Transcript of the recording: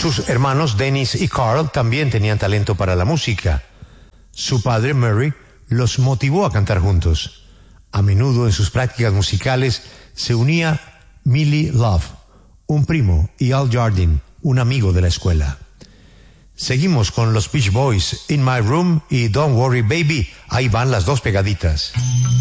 Sus hermanos Dennis y Carl también tenían talento para la música. Su padre, Murray, los motivó a cantar juntos. A menudo en sus prácticas musicales se unía Millie Love, un primo, y Al Jardine, un amigo de la escuela. Seguimos con los Beach Boys, In My Room y Don't Worry Baby. Ahí van las dos pegaditas.